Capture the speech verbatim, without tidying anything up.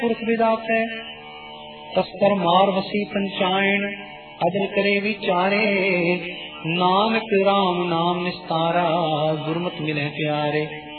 पुरख विदात है। तस्कर मार वसी पंचायन अदल करे विचारे। नानक राम नाम निस्तारा गुरमत मिले प्यारे।